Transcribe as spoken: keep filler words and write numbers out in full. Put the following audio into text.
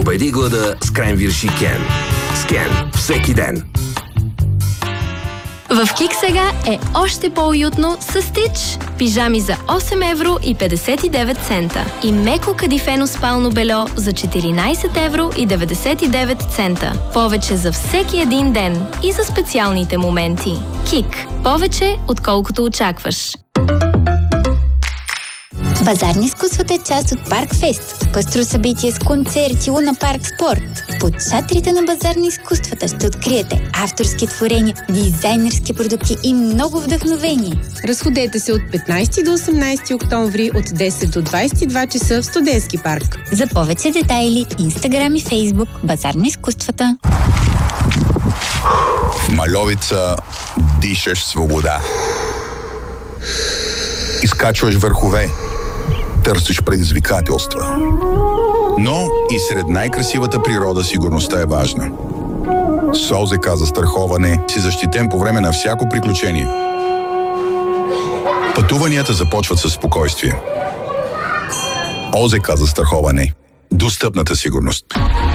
Победи глада с кренвирши Кен. С Кен всеки ден. В Кик сега е още по-уютно с Стич. Пижами за осем евро и петдесет и девет цента. И меко кадифено спално бельо за четиринайсет евро и деветдесет и девет цента. Повече за всеки един ден и за специалните моменти. Кик. Повече, отколкото очакваш. Базар на изкуството е част от Парк Фест. Пъстро събитие с концерти, Луна Парк Спорт. Под шатрите на Базар на изкуствата ще откриете авторски творения, дизайнерски продукти и много вдъхновение. Разходете се от петнайсети до осемнайсети октомври от десет до двайсет и два часа в Студентски парк. За повече детайли, Инстаграм и Фейсбук Базар на изкуствата. В Мальовица дишаш свобода. Изкачваш върхове. Търсиш предизвикателства. Но и сред най-красивата природа сигурността е важна. С ОЗК застраховане си защитен по време на всяко приключение. Пътуванията започват със спокойствие. ОЗК застраховане. Достъпната сигурност.